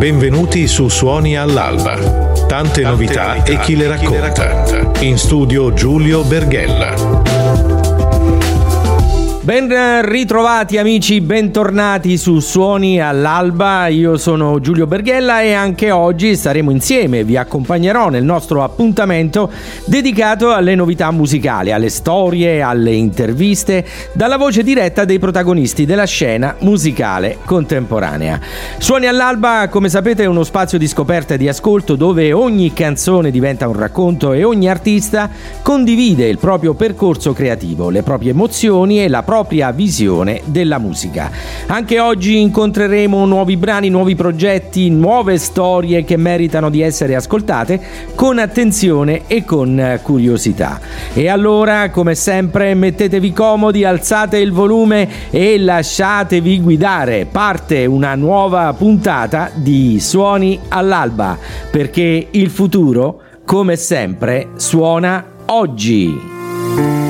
Benvenuti su Suoni all'Alba. Tante novità e chi le racconta. In studio Giulio Berghella. Ben ritrovati amici, bentornati su Suoni all'Alba, io sono Giulio Berghella e anche oggi staremo insieme, vi accompagnerò nel nostro appuntamento dedicato alle novità musicali, alle storie, alle interviste, dalla voce diretta dei protagonisti della scena musicale contemporanea. Suoni all'Alba, come sapete, è uno spazio di scoperta e di ascolto dove ogni canzone diventa un racconto e ogni artista condivide il proprio percorso creativo, le proprie emozioni e la propria visione della musica. Anche oggi incontreremo nuovi brani, nuovi progetti, nuove storie che meritano di essere ascoltate con attenzione e con curiosità. E allora, come sempre, mettetevi comodi, alzate il volume e lasciatevi guidare. Parte una nuova puntata di Suoni all'Alba, perché il futuro, come sempre, suona oggi.